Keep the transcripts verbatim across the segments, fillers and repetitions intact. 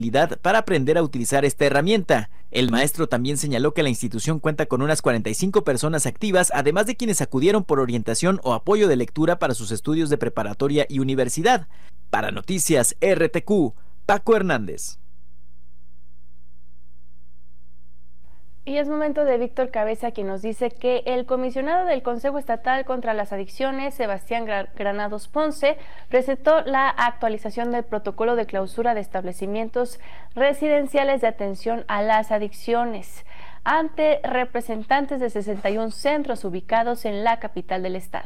para aprender a utilizar esta herramienta. El maestro también señaló que la institución cuenta con unas cuarenta y cinco personas activas, además de quienes acudieron por orientación o apoyo de lectura para sus estudios de preparatoria y universidad. Para Noticias R T Q, Paco Hernández. Y es momento de Víctor Cabeza, quien nos dice que el comisionado del Consejo Estatal contra las Adicciones, Sebastián Granados Ponce, presentó la actualización del protocolo de clausura de establecimientos residenciales de atención a las adicciones ante representantes de sesenta y un centros ubicados en la capital del estado.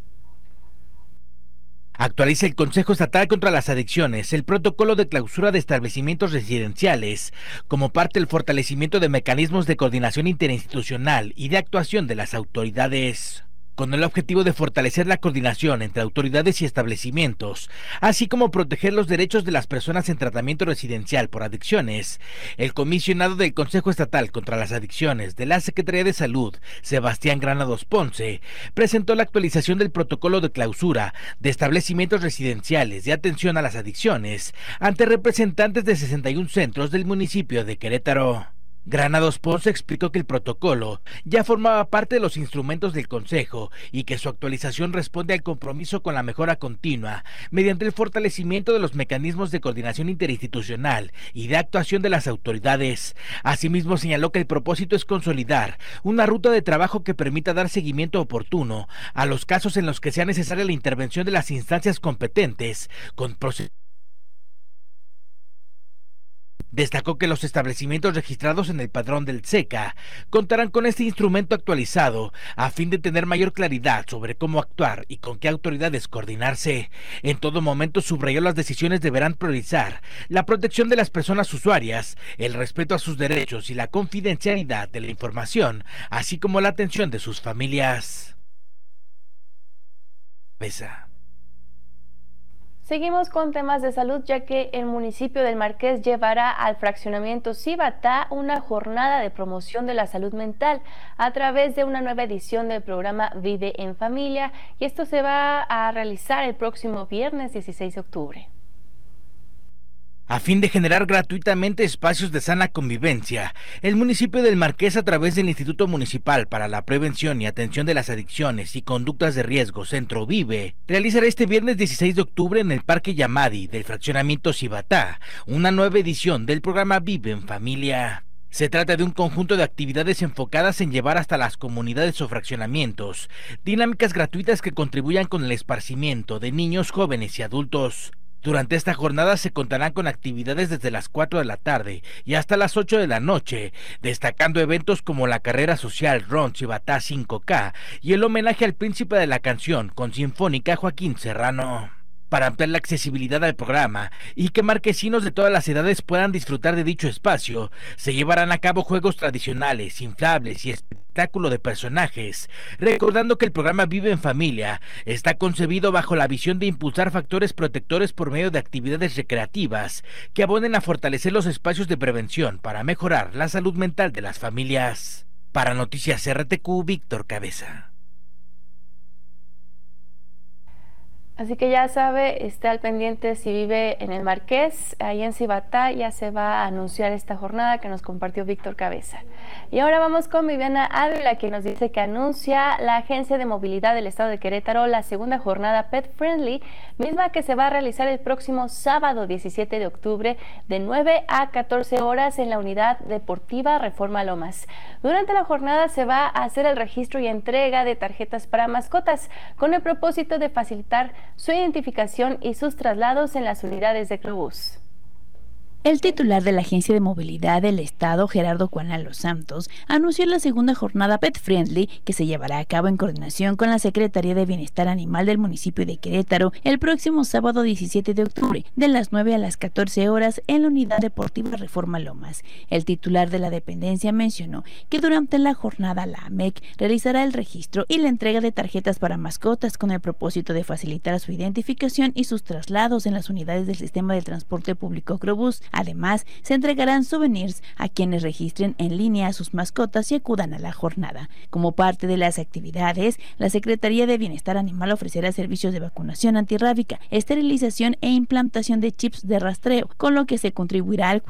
Actualiza el Consejo Estatal contra las Adicciones el protocolo de clausura de establecimientos residenciales como parte del fortalecimiento de mecanismos de coordinación interinstitucional y de actuación de las autoridades, con el objetivo de fortalecer la coordinación entre autoridades y establecimientos, así como proteger los derechos de las personas en tratamiento residencial por adicciones. El comisionado del Consejo Estatal contra las Adicciones de la Secretaría de Salud, Sebastián Granados Ponce, presentó la actualización del protocolo de clausura de establecimientos residenciales de atención a las adicciones ante representantes de sesenta y un centros del municipio de Querétaro. Granados Ponce explicó que el protocolo ya formaba parte de los instrumentos del Consejo y que su actualización responde al compromiso con la mejora continua mediante el fortalecimiento de los mecanismos de coordinación interinstitucional y de actuación de las autoridades. Asimismo, señaló que el propósito es consolidar una ruta de trabajo que permita dar seguimiento oportuno a los casos en los que sea necesaria la intervención de las instancias competentes con procesos. Destacó que los establecimientos registrados en el padrón del S E C A contarán con este instrumento actualizado a fin de tener mayor claridad sobre cómo actuar y con qué autoridades coordinarse. En todo momento subrayó las decisiones deberán priorizar la protección de las personas usuarias, el respeto a sus derechos y la confidencialidad de la información, así como la atención de sus familias. Besa. Seguimos con temas de salud, ya que el municipio del Marqués llevará al fraccionamiento Cibatá una jornada de promoción de la salud mental a través de una nueva edición del programa Vive en Familia, y esto se va a realizar el próximo viernes dieciséis de octubre. A fin de generar gratuitamente espacios de sana convivencia, el municipio del Marqués, a través del Instituto Municipal para la Prevención y Atención de las Adicciones y Conductas de Riesgo, Centro Vive, realizará este viernes dieciséis de octubre en el Parque Yamadi del fraccionamiento Cibatá una nueva edición del programa Vive en Familia. Se trata de un conjunto de actividades enfocadas en llevar hasta las comunidades o fraccionamientos dinámicas gratuitas que contribuyan con el esparcimiento de niños, jóvenes y adultos. Durante esta jornada se contarán con actividades desde las cuatro de la tarde y hasta las ocho de la noche, destacando eventos como la carrera social Ron Cibatá cinco K y el homenaje al príncipe de la canción con Sinfónica Joaquín Serrano. Para ampliar la accesibilidad al programa y que marquesinos de todas las edades puedan disfrutar de dicho espacio, se llevarán a cabo juegos tradicionales, inflables y espectáculo de personajes, recordando que el programa Vive en Familia está concebido bajo la visión de impulsar factores protectores por medio de actividades recreativas que abonen a fortalecer los espacios de prevención para mejorar la salud mental de las familias. Para Noticias R T Q, Víctor Cabeza. Así que ya sabe, esté al pendiente si vive en el Marqués, ahí en Cibatá ya se va a anunciar esta jornada que nos compartió Víctor Cabeza. Y ahora vamos con Viviana Ávila, que nos dice que anuncia la Agencia de Movilidad del Estado de Querétaro la segunda jornada Pet Friendly, misma que se va a realizar el próximo sábado diecisiete de octubre de nueve a catorce horas en la Unidad Deportiva Reforma Lomas. Durante la jornada se va a hacer el registro y entrega de tarjetas para mascotas con el propósito de facilitar su identificación y sus traslados en las unidades de Crobús. El titular de la Agencia de Movilidad del Estado, Gerardo Cuanal Los Santos, anunció la segunda jornada Pet Friendly que se llevará a cabo en coordinación con la Secretaría de Bienestar Animal del municipio de Querétaro el próximo sábado diecisiete de octubre, de las nueve a las catorce horas en la Unidad Deportiva Reforma Lomas. El titular de la dependencia mencionó que durante la jornada la A M E C realizará el registro y la entrega de tarjetas para mascotas con el propósito de facilitar su identificación y sus traslados en las unidades del Sistema de Transporte Público Crobús, Además, se entregarán souvenirs a quienes registren en línea a sus mascotas y acudan a la jornada. Como parte de las actividades, la Secretaría de Bienestar Animal ofrecerá servicios de vacunación antirrábica, esterilización e implantación de chips de rastreo, con lo que se contribuirá al